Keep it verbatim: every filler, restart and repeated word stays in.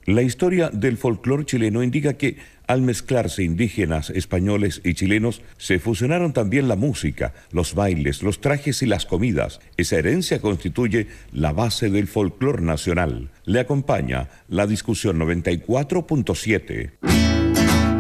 La historia del folclore chileno indica que al mezclarse indígenas, españoles y chilenos, se fusionaron también la música, los bailes, los trajes y las comidas. Esa herencia constituye la base del folclore nacional. Le acompaña la discusión noventa y cuatro punto siete.